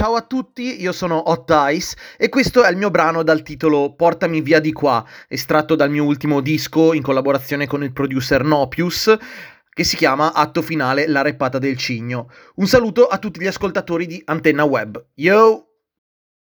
ciao a tutti, io sono Hot Ice e questo è il mio brano dal titolo Portami via di qua, estratto dal mio ultimo disco in collaborazione con il producer Nopius, che si chiama Atto finale, la reppata del cigno. Un saluto a tutti gli ascoltatori di Antenna Web. Yo!